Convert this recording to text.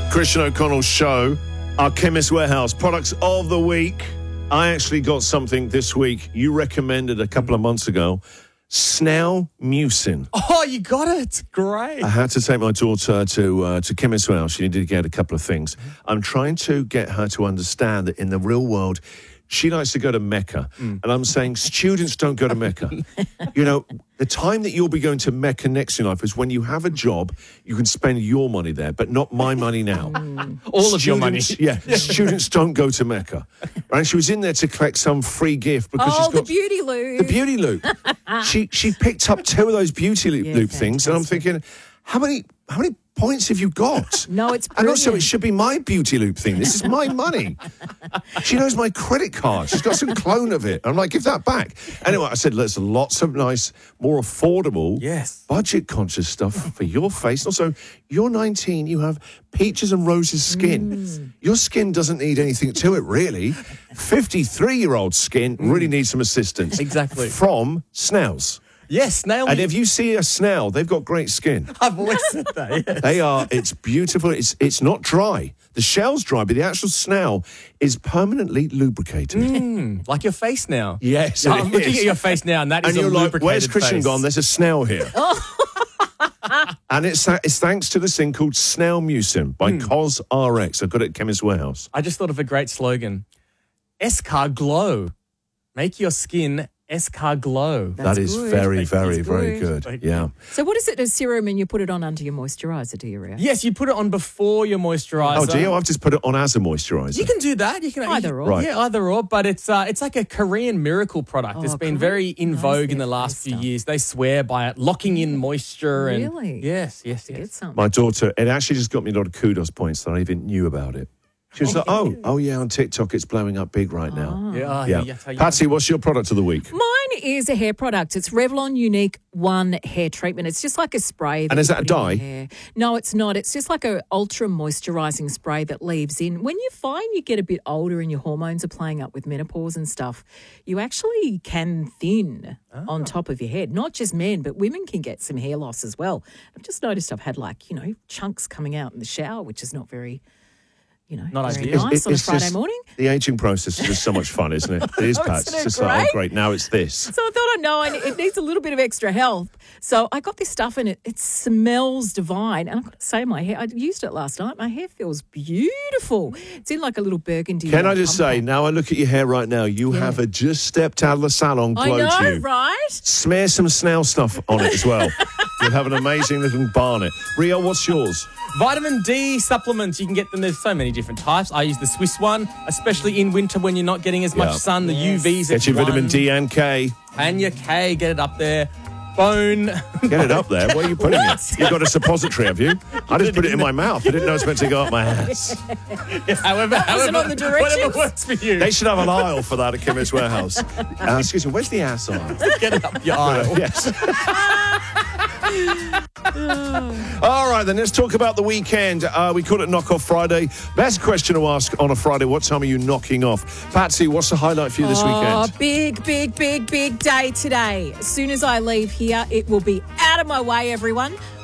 Christian O'Connell's show, our Chemist Warehouse products of the week. I actually got something this week you recommended a couple of months ago. Snell Mucin. Oh, you got it. Great. I had to take my daughter to Chemist Warehouse. She needed to get a couple of things. I'm trying to get her to understand that in the real world, she likes to go to Mecca. And I'm saying students don't go to Mecca. You know, the time that you'll be going to Mecca next in life is when you have a job, you can spend your money there, but not my money now. All of your money. Yeah, students don't go to Mecca. And she was in there to collect some free gift because she's got the beauty loop. the beauty loop. she picked up 2 of those beauty loop things, and I'm thinking, how many points have you got? No, it's and also it brilliant. should be my beauty loop thing. This is my money. She knows my credit card. She's got some clone of it. I'm like, give that back. Anyway, I said, there's lots of nice, more affordable, budget conscious stuff for your face. Also, you're 19. You have peaches and roses skin. Your skin doesn't need anything to it, really. 53-year-old skin really needs some assistance. Exactly. From Snells. Yes, Snail. And if you see a Snell, they've got great skin. I've always said that. Yes. They are, it's beautiful. It's not dry. The shell's dry, but the actual Snell is permanently lubricated. Like your face now. Yes, I'm it looking is. at your face now, and that is And a you're like, lubricated where's Christian face. gone? There's a Snell here. And it's thanks to this thing called Snell Mucin by Cos RX. I've got it at Chemist Warehouse. I just thought of a great slogan. Escar Glow. Make your skin Escar Glow. That is good. very, very, That's very good. good. Yeah. So what is it, a serum, and you put it on under your moisturiser, do you, Ria? Yes, you put it on before your moisturiser. Oh, do you? I've just put it on as a moisturiser. You can do that. You can Either or. Right. Yeah, either or. But it's like a Korean miracle product. It's been very in Nice, vogue in their the last face few stuff. years. They swear by it, locking in moisture. Really? And yes. Get something. My daughter, it actually just got me a lot of kudos points that I even knew about it. She was like, oh yeah, on TikTok it's blowing up big right now. Yeah. Patsy, what's your product of the week? Mine is a hair product. It's Revlon Unique One Hair Treatment. It's just like a spray. And is that a you put in dye? your hair. No, it's not. It's just like a ultra moisturising spray that leaves in. When you find you get a bit older and your hormones are playing up with menopause and stuff, you actually can thin on top of your head. Not just men, but women can get some hair loss as well. I've just noticed I've had chunks coming out in the shower, which is not very... Not very ideal. nice on a It's Friday just- morning. The aging process is just so much fun, isn't it? It is, Pat. Isn't It's it just like, great? great, now it's this. So I thought, it needs a little bit of extra help. So I got this stuff and it smells divine. And I've got to say, my hair, I used it last night. My hair feels beautiful. It's in like a little burgundy. Can I just say, pom-pom. now I look at your hair right now, you have just stepped out of the salon, I glowed know, you. right? Smear some Snell stuff on it as well. You'll have an amazing little barnet. Rio, what's yours? Vitamin D supplements. You can get them. There's so many different types. I use the Swiss one, especially in winter when you're not getting as much sun. The UVs. Get your vitamin D D and K. and your K. Get it up there. Bone. Get it up there. Where are you putting it? You've got a suppository, have you? I just put it in my mouth. I didn't know it was meant to go up my ass. However, wasn't on the directions. whatever works for you. They should have an aisle for that at Chemist Warehouse. Excuse me, where's the ass aisle? Get it up your aisle. Yes. All right, then let's talk about the weekend. We call it Knock Off Friday. Best question to ask on a Friday, what time are you knocking off? Patsy, what's the highlight for you this weekend? Big day today. As soon as I leave here, it will be out of my way, everyone.